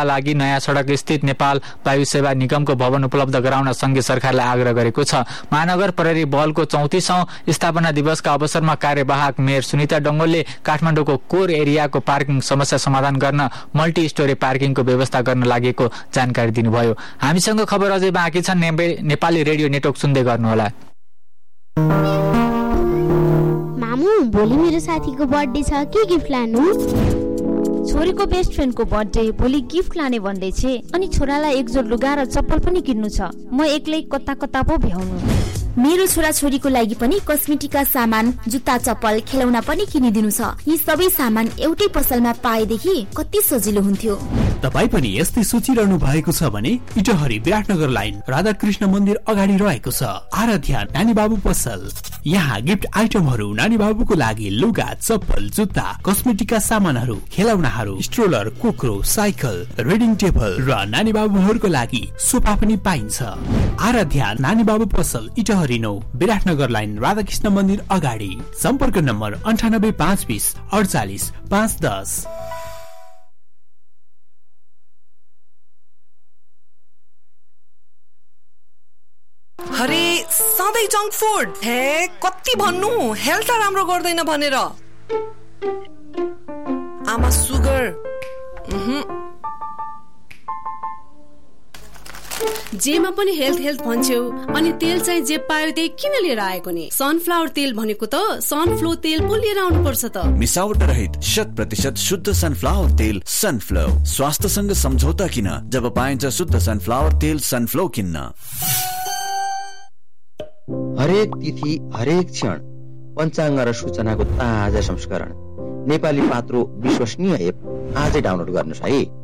लागि नयाँ सडक स्थित नेपाल वायु सेवा निगमको भवन उपलब्ध गराउन संघीय सरकारलाई आग्रह गरेको छ। महानगर प्रहरी बलको 34औं स्थापना दिवसका अवसरमा कार्यवाहक मेयर सुनिता डंगोलले काठमाडौँको कोर एरियाको पार्किङ समस्या समाधान गर्न मल्टी स्टोरी पार्किङको व्यवस्था गर्न लागेको जानकारी दिनुभयो। हामीसँग खबर अझै बाँकी छ, नेपाली रेडियो नेटवर्क सुन्दै गर्नुहोला। मामु, भोलि मेरो साथीको बर्थडे छ, के गिफ्ट लानु? छोरीको बेस्ट फ्रेन्डको बर्थडे, भोलि गिफ्ट लाने भन्दै छे। अनि छोरालाई एक जोड लुगा र चप्पल पनि किन्नु छ। म एक्लै कता कता पो भ्याउनु। मेरो छोरा छोरीको लागि पनि कस्मेटिकका सामान, जुत्ता चप्पल, खेलौना पनि किनिदिनु छ। यी सबै सामान एउटै पसलमा पाएदेखि कति सजिलो हुन्थ्यो। तपाई पनि यस्तै सोचिरहनु भएको छ भने इटहरी विराटनगर लाइन राधाकृष्ण मन्दिर अगाडि रहेको छ आराध्या नानी बाबु पसल। यहाँ गिफ्ट आइटमहरू, नानी बाबुको लागि लुगा, चप्पल, जुत्ता, कस्मेटिकका सामानहरू, खेलौनाहरू, स्ट्रोलर, कोक्रो, साइकल, रिडिङ टेबल र नानी बाबुहरूको लागि सोफा पनि पाइन्छ। आराध्या नानी बाबु पसल, इटहरी 9 विराटनगर लाइन राधाकृष्ण मन्दिर अगाडि। सम्पर्क नम्बर 98 520 48 510। अरे सधैँ जङ्क फुड, हे कति भन्नु, हेल्थ राम्रो गर्दैन भनेर। आमा सुगर, जेमा पनि हेल्थ हेल्थ भन्छौ, अनि तेल चाहिँ जे पायो त्यही किन लिएर आएको नि? सनफ्लावर तेल भनेको त सनफ्लो तेल पो लिएर आउनु पर्छ त। मिसावट रहित 100% शुद्ध सनफ्लावर तेल सनफ्लो। स्वास्थ्यसँग सम्झौता किन जब पाइन्छ शुद्ध सनफ्लावर तेल सनफ्लो किन्न। हरेक तिथि, हरेक क्षण पञ्चाङ्ग र सूचनाको ताजा संस्करण नेपाली पात्रो विश्वसनीय एप आजै डाउनलोड गर्नुहोस् है।